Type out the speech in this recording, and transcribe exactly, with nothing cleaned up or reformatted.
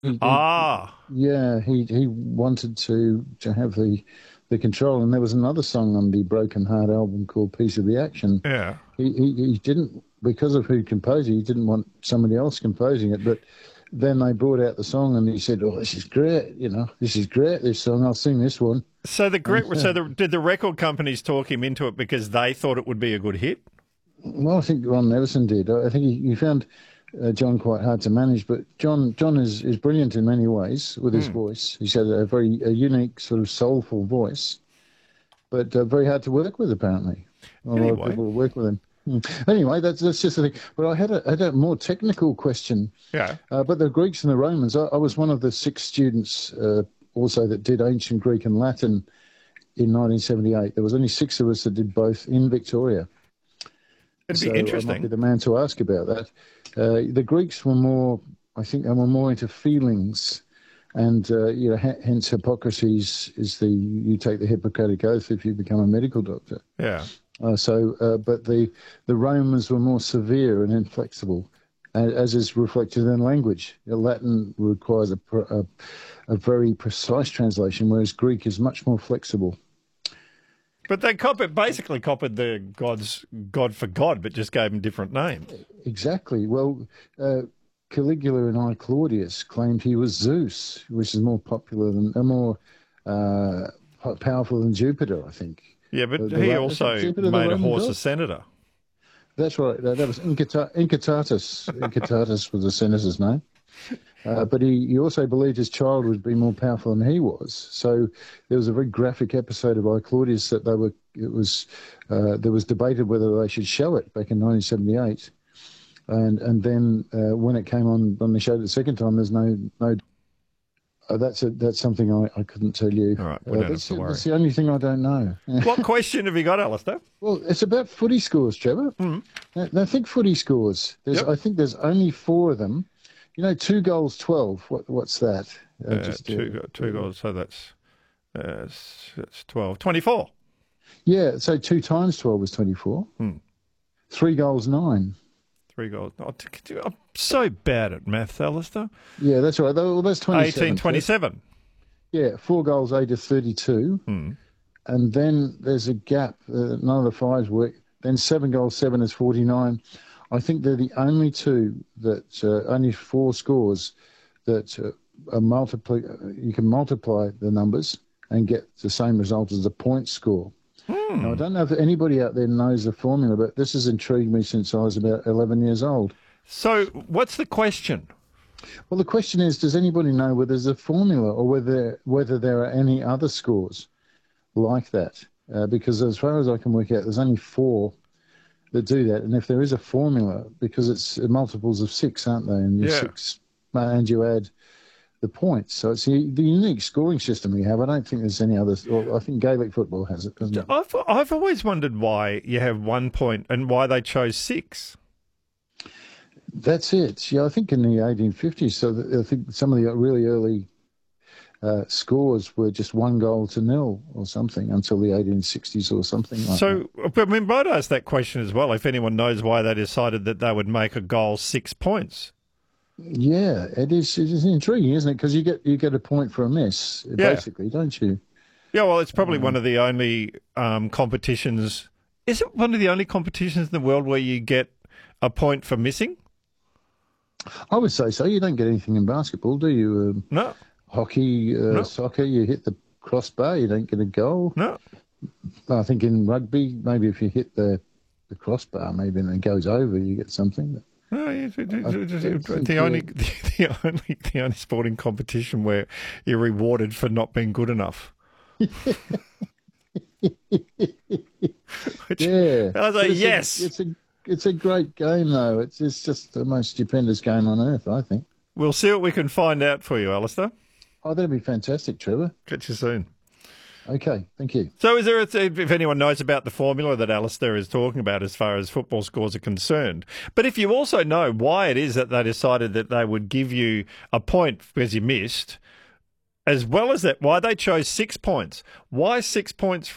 He, he, Ah, yeah, he he wanted to to have the the control, and there was another song on the Broken Heart album called "Piece of the Action." yeah. He he, he didn't, because of who composed it, he didn't want somebody else composing it, but. Then they brought out the song, and he said, "Oh, this is great! You know, this is great. This song, I'll sing this one." So the And, gre- uh, so the, did the record companies talk him into it because they thought it would be a good hit? well, I think Ron Nevison did. I think he, he found uh, John quite hard to manage, but John John is, is brilliant in many ways with his Hmm. voice. He's got a very a unique, sort of soulful voice, but uh, very hard to work with, apparently. A lot of Anyway, people who work with him. Hmm. Anyway, that's that's just the thing. But I had a, had a more technical question. yeah. Uh, but the Greeks and the Romans, I, I was one of the six students uh, also that did ancient Greek and Latin in nineteen seventy-eight. There was only six of us that did both in Victoria. It'd So be I might be interesting. the man to ask about that. Uh, the Greeks were more, I think, they were more into feelings, and uh, you know, h- hence Hippocrates is the you take the Hippocratic oath if you become a medical doctor. Yeah. Uh, so, uh, but the the Romans were more severe and inflexible, a- as is reflected in language. Latin requires a, pr- a a very precise translation, whereas Greek is much more flexible. But they copied, basically copied the God's God for God, but just gave him different names. Exactly. Well, uh, Caligula and I Claudius claimed he was Zeus, which is more popular than, uh, more uh, po- powerful than Jupiter, I think. Yeah, The, but the, he Ro- is it also Jupiter, the made a Roman horse a god? senator. That's right. That, that was Incita- Incitatus. Incitatus was the senator's name. Uh, but he, he also believed his child would be more powerful than he was. So there was a very graphic episode of I Claudius that they were. It was uh, there was debated whether they should show it back in nineteen seventy-eight, and and then uh, when it came on when they showed it the second time, there's no no. Uh, that's a, that's something I, I couldn't tell you. All right, we Uh, don't have that's to worry. that's the only thing I don't know. What question have you got, Alistair? Well, it's about footy scores, Trevor. Mm. Now, now think footy scores. There's Yep. I think there's only four of them. You know, two goals, twelve. What what's that? Uh, Uh, just two, uh, go- two goals, so that's, uh, s- that's twelve. twenty-four. Yeah, so two times twelve is twenty-four. Hmm. Three goals, nine. Three goals. Oh, t- t- I'm so bad at maths, Alistair. Yeah, that's right. Well, that's twenty-seven. eighteen twenty-seven. Yeah, four goals, eight is thirty-two. Hmm. And then there's a gap. Uh, none of the fives work. Then seven goals, seven is forty-nine. I think they're the only two that, uh, only four scores that uh, are multiply, you can multiply the numbers and get the same result as the point score. Hmm. Now, I don't know if anybody out there knows the formula, but this has intrigued me since I was about eleven years old. So, what's the question? Well, the question is, does anybody know whether there's a formula or whether whether there are any other scores like that? Uh, because as far as I can work out, there's only four that do that. And if there is a formula, because it's multiples of six, aren't they? And you Yeah. six, and you add the points. So it's the, the unique scoring system we have. I don't think there's any others. Well, I think Gaelic football has it, doesn't it? I've, I've always wondered why you have one point and why they chose six. That's it. Yeah, I think in the eighteen fifties, so that, I think some of the really early uh, scores were just one goal to nil or something until the eighteen sixties or something like that. So, I mean, might ask that question as well, if anyone knows why they decided that they would make a goal six points. Yeah, it is. It is intriguing, isn't it? Because you get you get a point for a miss, Yeah. basically, don't you? Yeah, well, it's probably one of the only um, competitions. Is it one of the only competitions in the world where you get a point for missing? I would say so. You don't get anything in basketball, do you? Um, No, hockey, uh, No. soccer, you hit the crossbar, you don't get a goal. no. I think in rugby, maybe if you hit the the crossbar, maybe and it goes over, you get something. But No, it's, it's, I it's, don't it's think the only you- the only the only sporting competition where you're rewarded for not being good enough. Which, yeah, I was But like, it's a- yes. it's a it's a great game though. It's it's just the most stupendous game on earth, I think. We'll see what we can find out for you, Alistair. Oh, that'd be fantastic, Trevor. Catch you soon. Okay, thank you. So, is there, a, if anyone knows about the formula that Alistair is talking about as far as football scores are concerned, but if you also know why it is that they decided that they would give you a point because you missed, as well as that, why they chose six points, why six points